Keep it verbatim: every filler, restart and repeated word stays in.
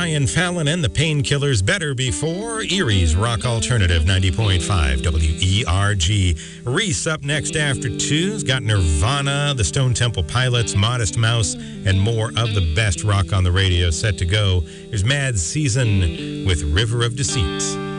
Brian Fallon and the Painkillers, Better Before. Erie's Rock Alternative, ninety point five W E R G. Reese up next after two's got Nirvana, the Stone Temple Pilots, Modest Mouse, and more of the best rock on the radio set to go. Here's Mad Season with River of Deceit.